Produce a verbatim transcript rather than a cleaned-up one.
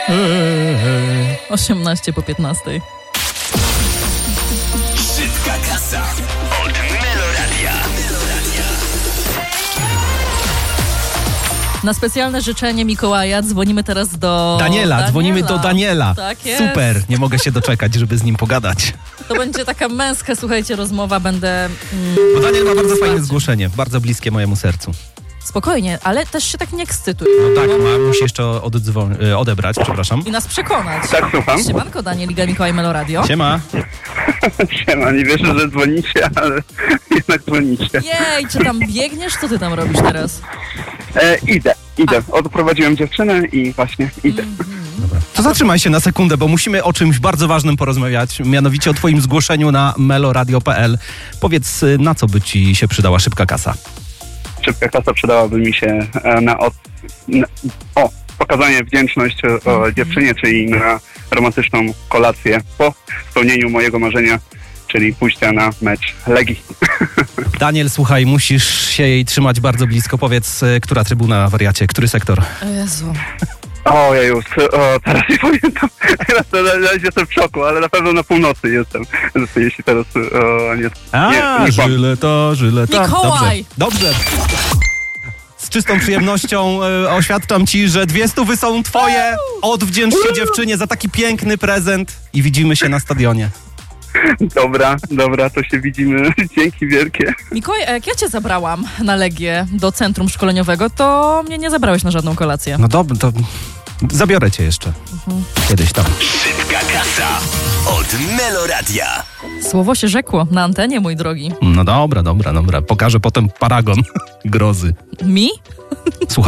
osiemnaście po piętnastej. Szybka kasa od Meloradia. Na specjalne życzenie Mikołaja dzwonimy teraz do Daniela, Daniela. dzwonimy do Daniela. Tak jest. Super, nie mogę się doczekać, żeby z nim pogadać. To będzie taka męska, słuchajcie, rozmowa, będę... Mm, Bo Daniel ma bardzo fajne wsparcie. zgłoszenie, bardzo bliskie mojemu sercu. Spokojnie, ale też się tak nie ekscytuj. No tak, ma, musi jeszcze oddzwon- y, odebrać, przepraszam. I nas przekonać. Tak, słucham. Siemanko, Daniel, Iga, Mikołaj, Meloradio. Siema. Siema, nie wierzę, że dzwonicie, ale jednak dzwonicie. Jej, czy tam biegniesz? Co ty tam robisz teraz? E, idę, idę. Odprowadziłem dziewczynę i właśnie idę. Dobra. To zatrzymaj się na sekundę, bo musimy o czymś bardzo ważnym porozmawiać, mianowicie o twoim zgłoszeniu na meloradio kropka p l. Powiedz, y, na co by ci się przydała szybka kasa? Szybka kasa przydałaby mi się e, na, od, na o, pokazanie wdzięczności o dziewczynie, czyli na romantyczną kolację po spełnieniu mojego marzenia, czyli pójścia na mecz Legii. Daniel, słuchaj, musisz się jej trzymać bardzo blisko. Powiedz, y, która trybuna, wariacie, który sektor? O Jezu. O, ja już, o, teraz nie pamiętam. Teraz, teraz jestem w szoku, ale na pewno na północy jestem. Jeśli teraz o, nie... A, nie, nie kłam. żyleta, żyleta. Mikołaj! Dobrze, dobrze. Z czystą przyjemnością e, oświadczam ci, że dwie stówy są twoje. Odwdzięcz się dziewczynie za taki piękny prezent i widzimy się na stadionie. Dobra, dobra, to się widzimy. Dzięki wielkie. Mikołaj, a jak ja cię zabrałam na Legię do centrum szkoleniowego, to mnie nie zabrałeś na żadną kolację. No dobra, to zabiorę cię jeszcze. Mhm. Kiedyś tam. Szybka kasa od Meloradia. Słowo się rzekło na antenie, mój drogi. No dobra, dobra, dobra. Pokażę potem paragon grozy. Mi? Słuchaj.